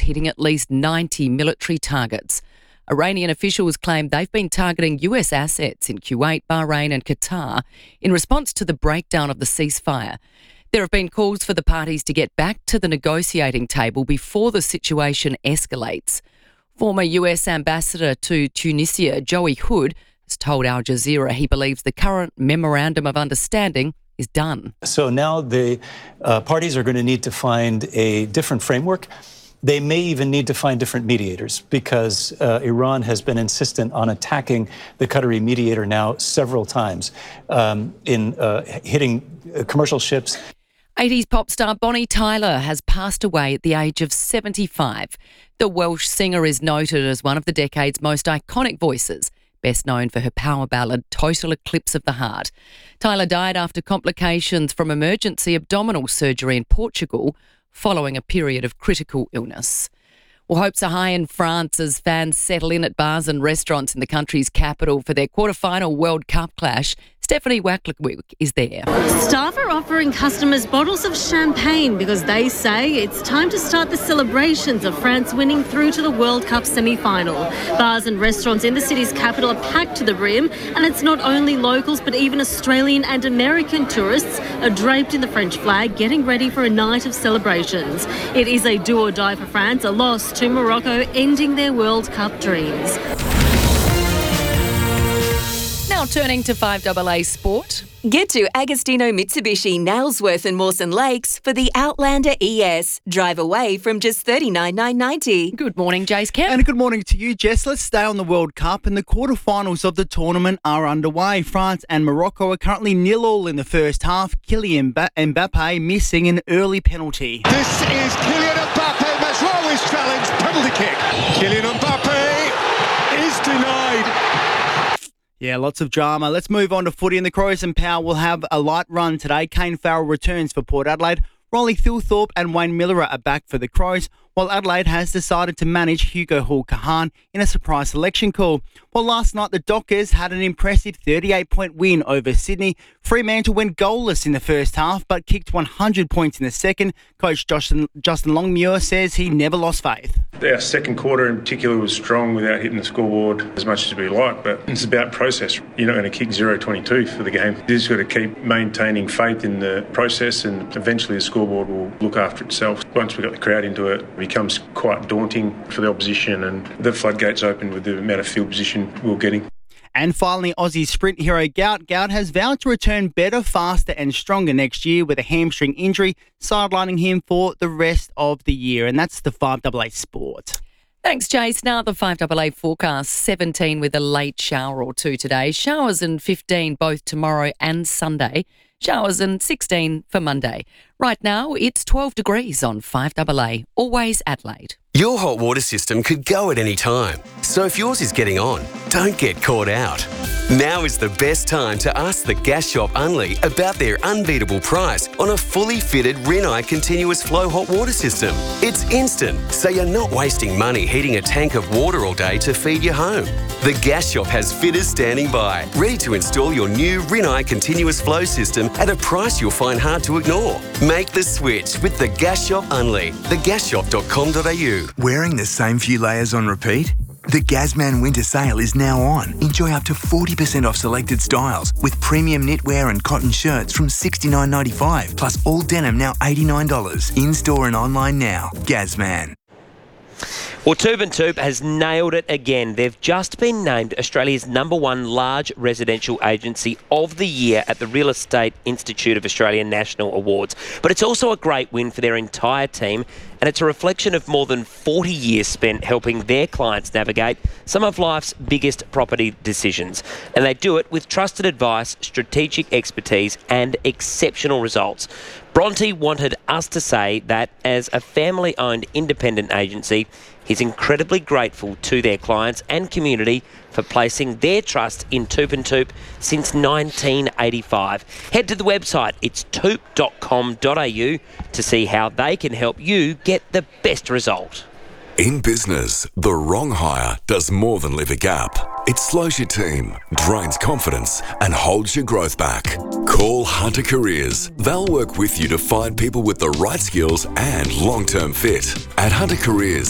hitting at least 90 military targets. Iranian officials claim they've been targeting US assets in Kuwait, Bahrain and Qatar in response to the breakdown of the ceasefire. There have been calls for the parties to get back to the negotiating table before the situation escalates. Former US Ambassador to Tunisia, Joey Hood, has told Al Jazeera he believes the current Memorandum of Understanding is done. So now the parties are going to need to find a different framework. They may even need to find different mediators because Iran has been insistent on attacking the Qatari mediator now several times in hitting commercial ships. 80s pop star Bonnie Tyler has passed away at the age of 75. The Welsh singer is noted as one of the decade's most iconic voices, best known for her power ballad Total Eclipse of the Heart. Tyler died after complications from emergency abdominal surgery in Portugal following a period of critical illness. Well, hopes are high in France as fans settle in at bars and restaurants in the country's capital for their quarter-final World Cup clash. Stephanie Wacklewick is there. Staff are offering customers bottles of champagne because they say it's time to start the celebrations of France winning through to the World Cup semi-final. Bars and restaurants in the city's capital are packed to the brim, and it's not only locals but even Australian and American tourists are draped in the French flag, getting ready for a night of celebrations. It is a do or die for France, a loss to Morocco, ending their World Cup dreams. Now turning to 5AA Sport. Get to Agostino Mitsubishi, Nailsworth and Mawson Lakes for the Outlander ES. Drive away from just $39,990. Good morning, Jace Kemp. And good morning to you, Jess. Let's stay on the World Cup, and the quarterfinals of the tournament are underway. France and Morocco are currently 0-0 in the first half. Kylian Mbappe missing an early penalty. This is Kylian Mbappe. Mazraoui's challenge, penalty kick. Kylian Mbappe is denied. Yeah, lots of drama. Let's move on to footy, and the Crows and Power will have a light run today. Kane Farrell returns for Port Adelaide. Rolly Thilthorpe and Wayne Miller are back for the Crows, while Adelaide has decided to manage Hugo Hall-Kahan in a surprise selection call. Well, last night the Dockers had an impressive 38-point win over Sydney. Fremantle went goalless in the first half but kicked 100 points in the second. Coach Justin Longmuir says he never lost faith. Our second quarter in particular was strong without hitting the scoreboard as much as we like, but it's about process. You're not going to kick 0-22 for the game. You just got to keep maintaining faith in the process, and eventually the scoreboard will look after itself. Once we got the crowd into it, it becomes quite daunting for the opposition, and the floodgates open with the amount of field position we were getting. And finally, Aussie sprint hero Gout. Gout has vowed to return better, faster and stronger next year with a hamstring injury, sidelining him for the rest of the year. And that's the 5AA Sport. Thanks, Jace. Now the 5AA forecast, 17 with a late shower or two today. Showers and 15 both tomorrow and Sunday. Showers and 16 for Monday. Right now, it's 12 degrees on 5AA. Always Adelaide. Your hot water system could go at any time. So if yours is getting on, don't get caught out. Now is the best time to ask the Gas Shop Unley about their unbeatable price on a fully fitted Rinnai continuous flow hot water system. It's instant, so you're not wasting money heating a tank of water all day to feed your home. The Gas Shop has fitters standing by, ready to install your new Rinnai continuous flow system at a price you'll find hard to ignore. Make the switch with the Gas Shop Unley, thegasshop.com.au. Wearing the same few layers on repeat? The Gazman Winter Sale is now on. Enjoy up to 40% off selected styles with premium knitwear and cotton shirts from $69.95, plus all denim now $89. In-store and online now. Gazman. Well, Tube and Tube has nailed it again. They've just been named Australia's #1 large residential agency of the year at the Real Estate Institute of Australia National Awards. But it's also a great win for their entire team, and it's a reflection of more than 40 years spent helping their clients navigate some of life's biggest property decisions. And they do it with trusted advice, strategic expertise and exceptional results. Bronte wanted us to say that as a family-owned independent agency, he's incredibly grateful to their clients and community for placing their trust in Toop and Toop since 1985. Head to the website, it's toop.com.au, to see how they can help you get the best result. In business, the wrong hire does more than leave a gap. It slows your team, drains confidence, and holds your growth back. Call Hunter Careers. They'll work with you to find people with the right skills and long-term fit. At Hunter Careers,